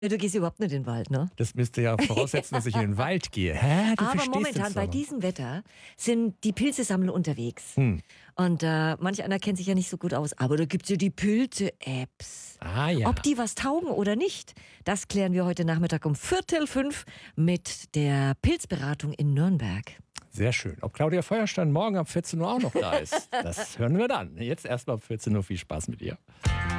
Ja, du gehst überhaupt nicht in den Wald, ne? Das müsste ja voraussetzen, dass ich in den Wald gehe. Hä? Du Aber verstehst momentan den bei Zusammenhang. diesem Wetter sind die Pilzesammler unterwegs. Hm. Und manch einer kennt sich ja nicht so gut aus. Aber da gibt es ja die Pilze-Apps. Ah ja. Ob die was taugen oder nicht, das klären wir heute Nachmittag um 4:45 mit der Pilzberatung in Nürnberg. Sehr schön. Ob Claudia Feuerstein morgen ab 14 Uhr auch noch da ist, das hören wir dann. Jetzt erstmal ab 14 Uhr. Viel Spaß mit ihr.